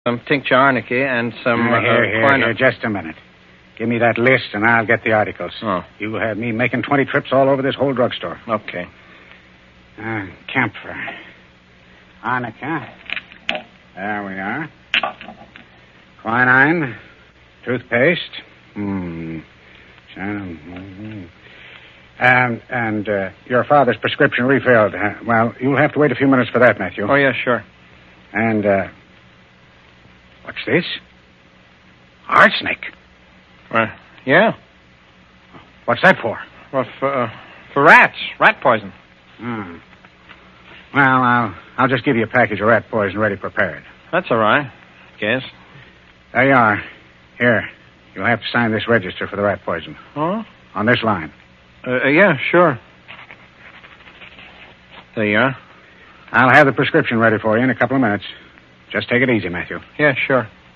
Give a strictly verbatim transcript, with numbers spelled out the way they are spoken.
Some tincture arnica and some... Uh, here, uh, here, quinine. here, just a minute. Give me that list, and I'll get the articles. Oh. You have me making twenty trips all over this whole drugstore. Okay. Uh, camphor. Arnica. There we are. Quinine. Toothpaste. Hmm. Um, and uh, your father's prescription refilled. Uh, well, you'll have to wait a few minutes for that, Matthew. Oh, yeah, sure. And, uh, what's this? Arsenic. Uh, yeah. What's that for? Well, for, uh, for rats. Rat poison. Hmm. Well, I'll, I'll just give you a package of rat poison ready prepared. That's all right, I guess. There you are. Here. You'll have to sign this register for the rat poison. Oh? On this line. Uh, uh, yeah, sure. There you are. I'll have the prescription ready for you in a couple of minutes. Just take it easy, Matthew. Yeah, sure.